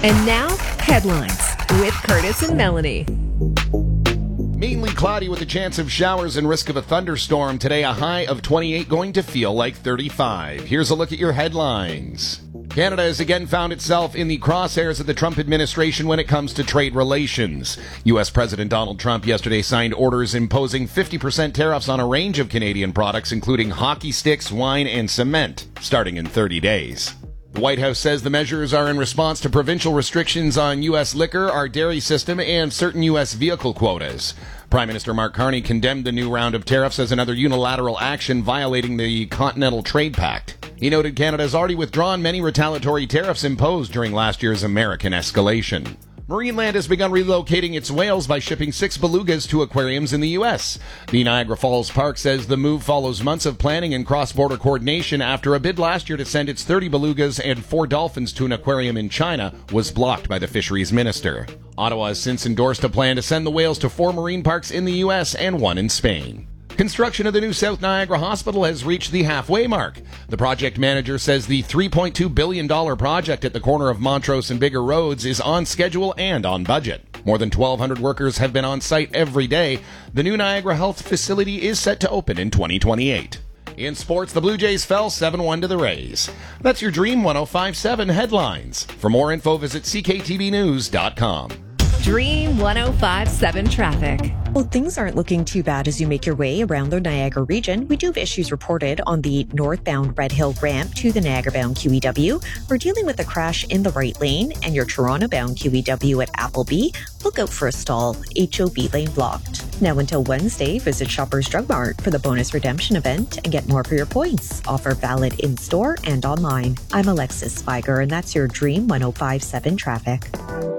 And now, headlines with Curtis and Melanie. Mainly cloudy with a chance of showers and risk of a thunderstorm. Today, a high of 28, going to feel like 35. Here's a look at your headlines. Canada has again found itself in the crosshairs of the Trump administration when it comes to trade relations. U.S. President Donald Trump yesterday signed orders imposing 50% tariffs on a range of Canadian products, including hockey sticks, wine, and cement, starting in 30 days. The White House says the measures are in response to provincial restrictions on U.S. liquor, our dairy system, and certain U.S. vehicle quotas. Prime Minister Mark Carney condemned the new round of tariffs as another unilateral action violating the Continental Trade Pact. He noted Canada has already withdrawn many retaliatory tariffs imposed during last year's American escalation. Marineland has begun relocating its whales by shipping 6 belugas to aquariums in the U.S. The Niagara Falls Park says the move follows months of planning and cross-border coordination after a bid last year to send its 30 belugas and 4 dolphins to an aquarium in China was blocked by the fisheries minister. Ottawa has since endorsed a plan to send the whales to 4 marine parks in the U.S. and 1 in Spain. Construction of the new South Niagara Hospital has reached the halfway mark. The project manager says the $3.2 billion project at the corner of Montrose and Bigger Roads is on schedule and on budget. More than 1,200 workers have been on site every day. The new Niagara Health facility is set to open in 2028. In sports, the Blue Jays fell 7-1 to the Rays. That's your Dream 105.7 headlines. For more info, visit cktvnews.com. Dream 105.7 traffic. Well, things aren't looking too bad as you make your way around the Niagara region. We do have issues reported on the northbound Red Hill ramp to the Niagara-bound QEW. We're dealing with a crash in the right lane, and your Toronto-bound QEW at Appleby. Look out for a stall. HOB lane blocked. Now until Wednesday, visit Shoppers Drug Mart for the bonus redemption event and get more for your points. Offer valid in-store and online. I'm Alexis Spiger, and that's your Dream 105.7 traffic.